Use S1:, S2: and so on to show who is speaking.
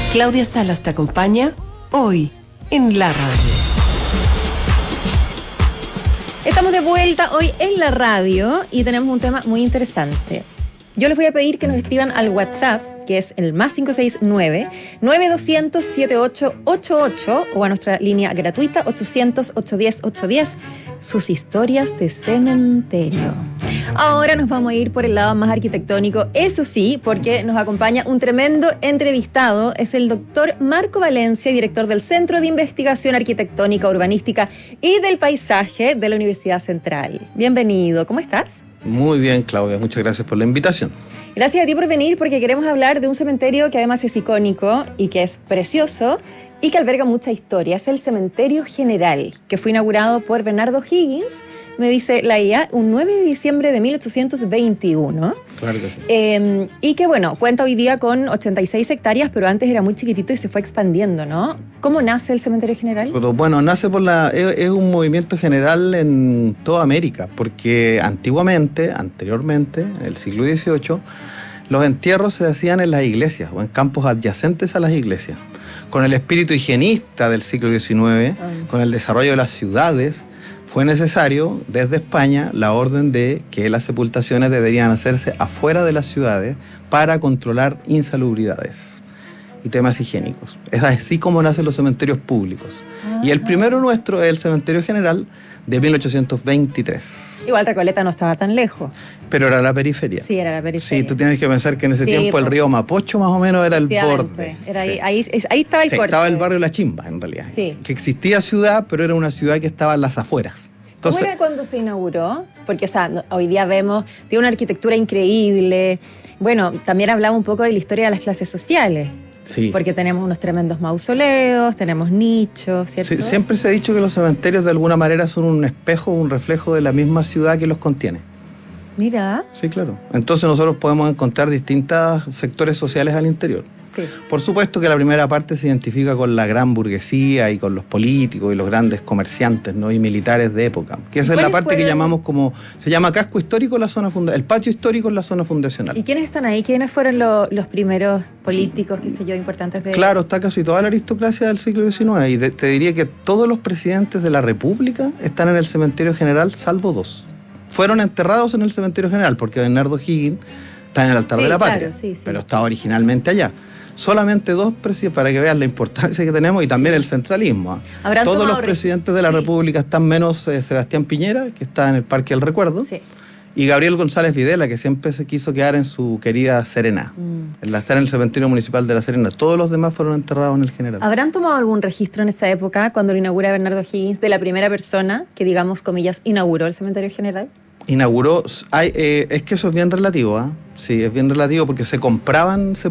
S1: Claudia Salas te acompaña hoy en la radio.
S2: Estamos de vuelta hoy en la radio y tenemos un tema muy interesante. Yo les voy a pedir que nos escriban al WhatsApp, que es el +569-9200-7888 o a nuestra línea gratuita 800-810-810, sus historias de cementerio. Ahora nos vamos a ir por el lado más arquitectónico, eso sí, porque nos acompaña un tremendo entrevistado. Es el doctor Marco Valencia, director del Centro de Investigación Arquitectónica, Urbanística y del Paisaje de la Universidad Central. Bienvenido, ¿cómo estás?
S3: Muy bien, Claudia, muchas gracias por la invitación.
S2: Gracias a ti por venir, porque queremos hablar de un cementerio que además es icónico y que es precioso y que alberga mucha historia. Es el Cementerio General, que fue inaugurado por Bernardo Higgins, me dice la IA, un 9 de diciembre de 1821.
S3: Claro que sí.
S2: Y que, bueno, cuenta hoy día con 86 hectáreas, pero antes era muy chiquitito y se fue expandiendo, ¿no? ¿Cómo nace el Cementerio General?
S3: Bueno, nace es un movimiento general en toda América, porque anteriormente, en el siglo XVIII, los entierros se hacían en las iglesias o en campos adyacentes a las iglesias. Con el espíritu higienista del siglo XIX, con el desarrollo de las ciudades, fue necesario, desde España, la orden de que las sepultaciones deberían hacerse afuera de las ciudades para controlar insalubridades y temas higiénicos. Es así como nacen los cementerios públicos. Y el primero nuestro es el Cementerio General de 1823.
S2: Igual Recoleta no estaba tan lejos.
S3: Pero era la periferia.
S2: Sí, era la periferia.
S3: Sí, tú tienes que pensar que en ese tiempo el río Mapocho más o menos era el borde.
S2: Era ahí estaba el corte.
S3: Estaba el barrio La Chimba, en realidad.
S2: Sí.
S3: Que existía ciudad, pero era una ciudad que estaba en las afueras. Entonces,
S2: ¿cómo era cuando se inauguró? Porque, o sea, hoy día vemos, tiene una arquitectura increíble. Bueno, también hablamos un poco de la historia de las clases sociales.
S3: Sí.
S2: Porque tenemos unos tremendos mausoleos, tenemos nichos, ¿cierto?
S3: Sí, siempre se ha dicho que los cementerios de alguna manera son un espejo, un reflejo de la misma ciudad que los contiene.
S2: Mira.
S3: Sí, claro. Entonces nosotros podemos encontrar distintos sectores sociales al interior.
S2: Sí.
S3: Por supuesto que la primera parte se identifica con la gran burguesía y con los políticos y los grandes comerciantes, ¿no? Y militares de época. Que esa es la parte que llamamos se llama casco histórico, la zona el patio histórico en la zona fundacional.
S2: ¿Y quiénes están ahí? ¿Quiénes fueron los primeros políticos, qué sé yo, importantes de...?
S3: Claro, está casi toda la aristocracia del siglo XIX y te diría que todos los presidentes de la República están en el Cementerio General, salvo dos. Fueron enterrados en el Cementerio General porque Bernardo Higgins está en el altar de la patria, pero estaba originalmente allá. Solamente dos presidentes, para que vean la importancia que tenemos y también el centralismo. Todos los presidentes de la República están menos Sebastián Piñera, que está en el Parque del Recuerdo, y Gabriel González Videla, que siempre se quiso quedar en su querida Serena. Está en el Cementerio Municipal de La Serena. Todos los demás fueron enterrados en el General.
S2: ¿Habrán tomado algún registro en esa época, cuando lo inaugura Bernardo Higgins, de la primera persona que, digamos, comillas, inauguró el Cementerio General?
S3: Inauguró, es que eso es bien relativo, ¿eh? Sí, es bien relativo porque se compraban